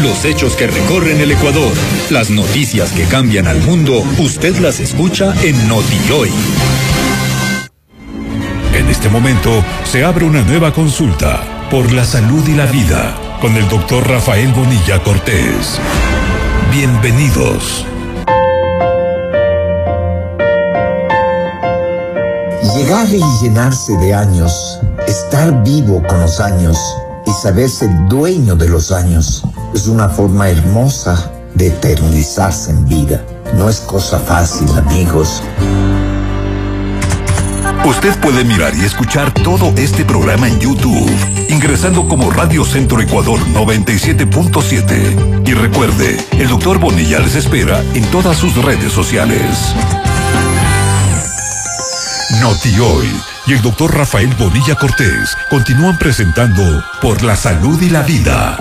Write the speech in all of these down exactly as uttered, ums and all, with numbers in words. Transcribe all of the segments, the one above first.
Los hechos que recorren el Ecuador, las noticias que cambian al mundo, usted las escucha en Notihoy. En este momento se abre una nueva consulta por la salud y la vida con el doctor Rafael Bonilla Cortés. Bienvenidos. Llegar y llenarse de años, estar vivo con los años y saberse dueño de los años es una forma hermosa de eternizarse en vida. No es cosa fácil, amigos. Usted puede mirar y escuchar todo este programa en YouTube, ingresando como Radio Centro Ecuador noventa y siete punto siete. Y recuerde, el doctor Bonilla les espera en todas sus redes sociales. Notihoy y el doctor Rafael Bonilla Cortés continúan presentando Por la Salud y la Vida.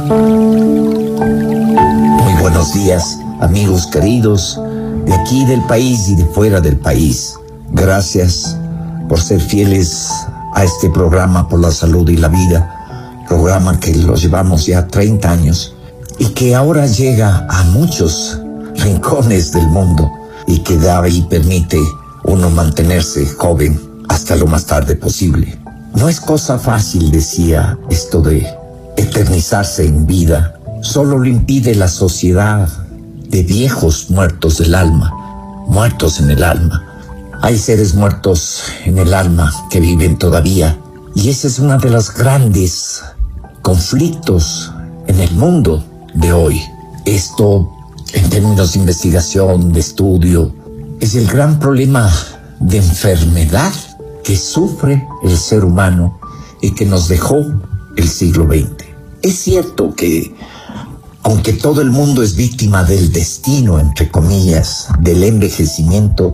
Muy buenos días, amigos queridos, de aquí del país y de fuera del país. Gracias por ser fieles a este programa Por la Salud y la Vida, programa que lo llevamos ya treinta años y que ahora llega a muchos rincones del mundo y que da y permite uno mantenerse joven hasta lo más tarde posible. No es cosa fácil, decía, esto de eternizarse en vida. Solo lo impide la sociedad de viejos muertos del alma, muertos en el alma. Hay seres muertos en el alma que viven todavía, y ese es uno de los grandes conflictos en el mundo de hoy. Esto, en términos de investigación, de estudio, es el gran problema de enfermedad que sufre el ser humano y que nos dejó el siglo veinte. Es cierto que, aunque todo el mundo es víctima del destino, entre comillas, del envejecimiento,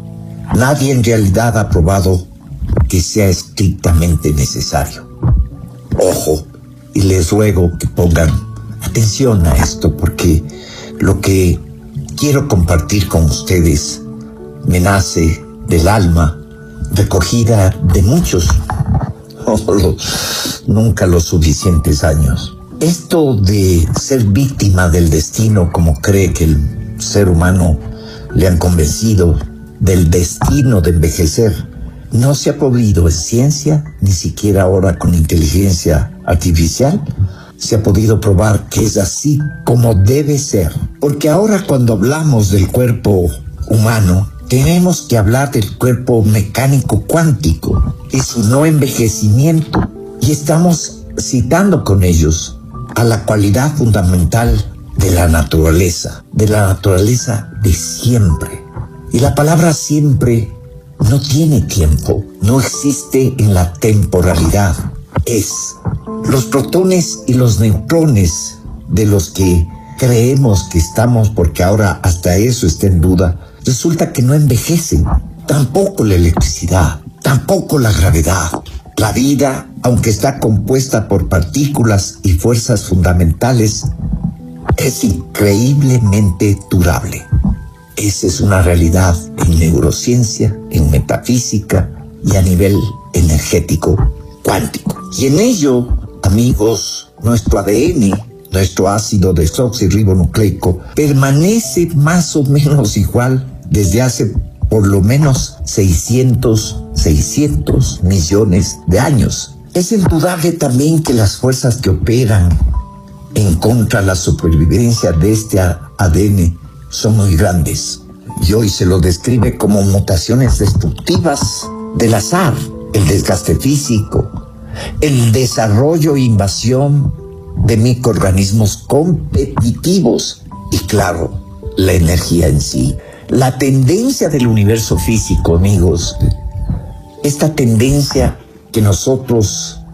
nadie en realidad ha probado que sea estrictamente necesario. Ojo, y les ruego que pongan atención a esto, porque lo que quiero compartir con ustedes me nace del alma, recogida de muchos, oh, lo, nunca los suficientes años. Esto de ser víctima del destino, como cree que el ser humano le han convencido, del destino de envejecer, no se ha podido en ciencia, ni siquiera ahora con inteligencia artificial, se ha podido probar que es así como debe ser. Porque ahora cuando hablamos del cuerpo humano, tenemos que hablar del cuerpo mecánico cuántico y su no envejecimiento, y estamos citando con ellos a la cualidad fundamental de la naturaleza, de la naturaleza de siempre. Y la palabra siempre no tiene tiempo, no existe en la temporalidad. Es los protones y los neutrones de los que creemos que estamos, porque ahora hasta eso está en duda, resulta que no envejecen. Tampoco la electricidad, tampoco la gravedad. La vida, aunque está compuesta por partículas y fuerzas fundamentales, es increíblemente durable. Esa es una realidad en neurociencia, en metafísica y a nivel energético cuántico. Y en ello, amigos, nuestro A D N, nuestro ácido desoxirribonucleico, permanece más o menos igual desde hace por lo menos seiscientos millones de años. Es indudable también que las fuerzas que operan en contra de la supervivencia de este A D N son muy grandes. Y hoy se lo describe como mutaciones destructivas del azar, el desgaste físico, el desarrollo e invasión de microorganismos competitivos y, claro, la energía en sí. La tendencia del universo físico, amigos, esta tendencia que nosotros